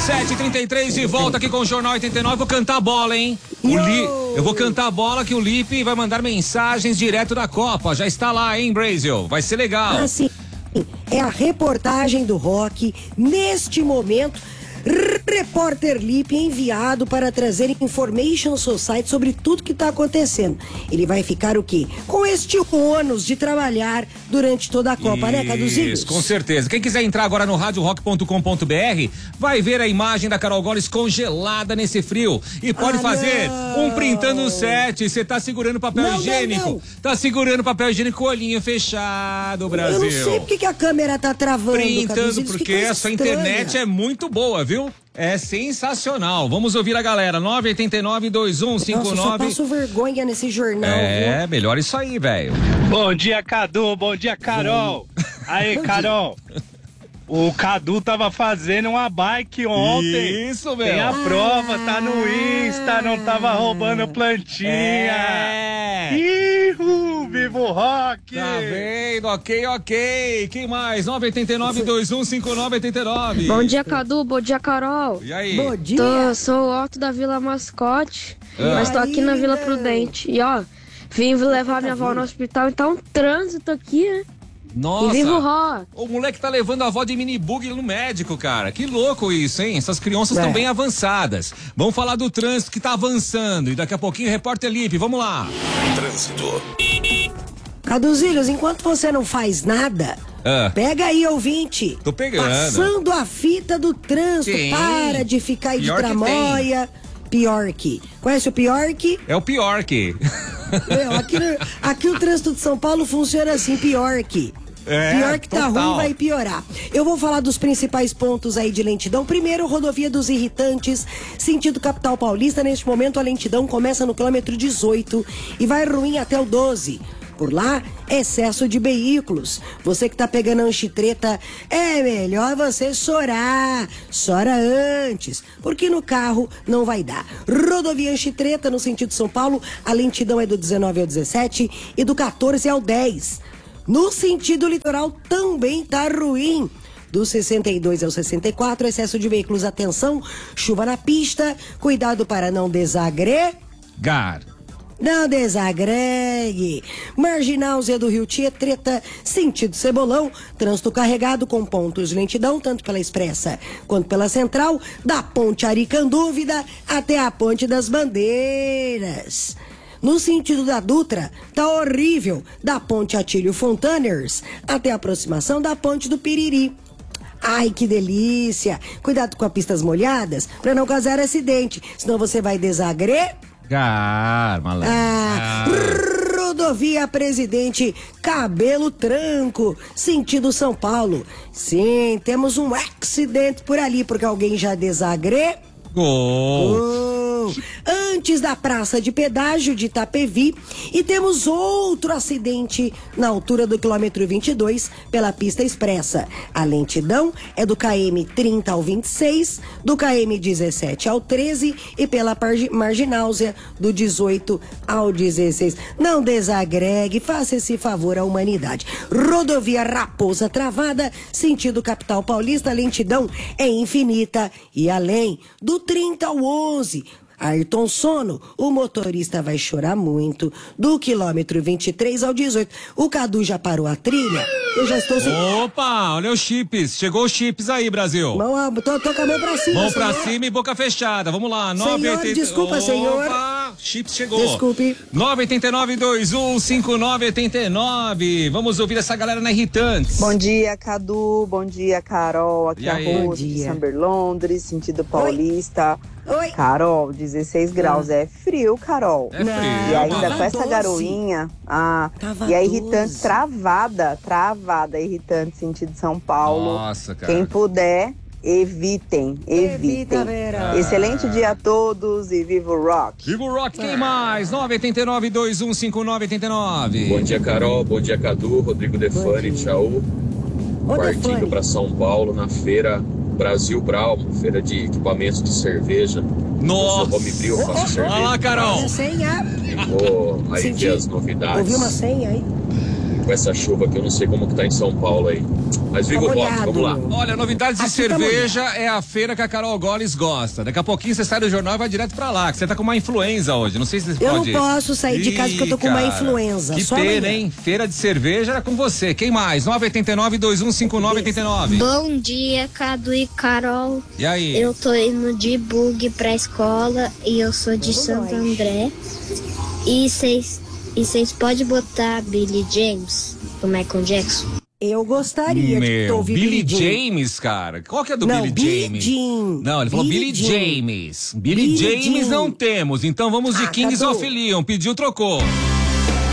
7h33 de volta aqui com o Jornal 89. Vou cantar a bola, hein? Eu vou cantar a bola que o Lipe vai mandar mensagens direto da Copa. Já está lá, hein, Brasil? Vai ser legal. Ah, sim. É a reportagem do Rock neste momento. Repórter Lipe enviado para trazer Information Society sobre tudo que está acontecendo. Ele vai ficar o quê? Com este ônus de trabalhar durante toda a Copa, né, Caduzinhos? Isso, com certeza. Quem quiser entrar agora no radiorock.com.br vai ver a imagem da Carol Goles congelada nesse frio e pode fazer um printando o set. Você tá segurando papel higiênico. Não. Tá segurando papel higiênico com o olhinho fechado, Brasil. Eu não sei porque que a câmera tá travando, Printando, Caduzinhos, porque a sua internet é muito boa, viu? É sensacional. Vamos ouvir a galera. 989-2159. Nossa, eu só passo vergonha nesse jornal. É, melhor isso aí, velho. Bom dia, Cadu. Bom dia, Carol. Aí, Carol. O Cadu tava fazendo uma bike ontem. Isso, meu. Tem a prova, tá no Insta, não tava roubando plantinha. Ihu, viva o rock. Tá vendo? Ok. Quem mais? 989-2159-89. Bom dia, Cadu. Bom dia, Carol. E aí? Bom dia. Sou o Otto da Vila Mascote, mas tô aqui na Vila Prudente. E ó, vim levar minha avó no hospital, então um trânsito aqui, né? Nossa, E viva o rock. o moleque tá levando a avó de minibug no médico, cara. Que louco isso, hein? Essas crianças estão bem avançadas. Vamos falar do trânsito que tá avançando. E daqui a pouquinho, repórter Lipe, vamos lá. Trânsito. Caduzinhos, enquanto você não faz nada, pega aí, ouvinte. Tô pegando. Passando a fita do trânsito. Sim. Para de ficar aí Pior de que tramóia. Pior que. Conhece o pior que? É o pior que. Aqui o trânsito de São Paulo funciona assim, pior que. Pior que tá total. ruim, vai piorar. Eu vou falar dos principais pontos aí de lentidão. Primeiro, rodovia dos Irritantes, sentido capital paulista. Neste momento, a lentidão começa no quilômetro 18 e vai ruim até o 12. Por lá, excesso de veículos. Você que tá pegando a anchitreta, é melhor você chorar. Chora antes, porque no carro não vai dar. Rodovia Anchitreta, no sentido São Paulo, a lentidão é do 19 ao 17 e do 14 ao 10. No sentido litoral também tá ruim. Do 62 ao 64, excesso de veículos. Atenção, chuva na pista. Cuidado para não desagregar. Não desagregue. Marginal Zé do Rio Tietreta, sentido Cebolão. Trânsito carregado com pontos de lentidão, tanto pela Expressa quanto pela Central. Da Ponte Aricandúvida até a Ponte das Bandeiras. No sentido da Dutra, tá horrível. Da Ponte Atílio Fontaners até a aproximação da Ponte do Piriri. Ai, que delícia. Cuidado com as pistas molhadas para não causar acidente, senão você vai desagregar. Malandro. Rodovia Presidente Cabelo Tranco, sentido São Paulo. Sim, temos um acidente por ali, porque alguém já desagregou. Antes da praça de pedágio de Itapevi. E temos outro acidente na altura do quilômetro 22 pela pista expressa. A lentidão é do KM 30 ao 26, do KM 17 ao 13 e pela margináusea do 18 ao 16. Não desagregue, faça esse favor à humanidade. Rodovia Raposa Travada, sentido capital paulista, a lentidão é infinita e além do 30 ao 11. Ayrton Sono, o motorista vai chorar muito. Do quilômetro 23 ao 18. O Cadu já parou a trilha? Eu já estou... Opa, olha os chips. Chegou os chips aí, Brasil. Tô com a mão pra cima, mão pra cima e boca fechada. Vamos lá. Senhor, desculpa, senhor. Chips chegou. Desculpe. 989-2159-89. Vamos ouvir essa galera na Irritantes. Bom dia, Cadu. Bom dia, Carol. Aqui é a Rose de Samber, Londres, sentido paulista. Oi. Carol, 16 graus. É frio, Carol. É frio. E ainda com essa garoinha. E a Irritante travada, irritante, sentido São Paulo. Nossa, cara. Quem puder, evitem. Evita, Vera. Excelente dia a todos e viva o rock. Viva o rock, quem mais? 989-2159-89. Bom dia, Carol. Bom dia, Cadu. Rodrigo Defani, tchau. Partindo para São Paulo na feira Brasil Brau, feira de equipamentos de cerveja. Nossa! Eu sou Homem-Brio, faço cerveja. Olha lá, Carol. Vou aí ver as novidades. Ouviu uma senha aí? Com essa chuva que eu não sei como que tá em São Paulo aí. Mas viva o voto, vamos lá. Olha, novidades de Aqui cerveja é a feira que a Carol Goles gosta. Daqui a pouquinho você sai do jornal e vai direto pra lá, que você tá com uma influenza hoje. Não sei se você Eu pode... não posso sair de casa porque eu tô com uma influenza. Que Só pena, amanhã. hein? Feira de cerveja era com você. Quem mais? 989-2159-89. Bom dia, Cadu e Carol. E aí? Eu tô indo de bug pra escola e eu sou de Santo André. E vocês podem botar Billy James do Michael Jackson? Eu gostaria de ouvir Billy James, cara. Qual que é do Não, Billy James? Jean. Não, ele falou Billy James. Billy James Jean. não temos, então vamos de Kings Cadu. of Leon. Pediu, trocou.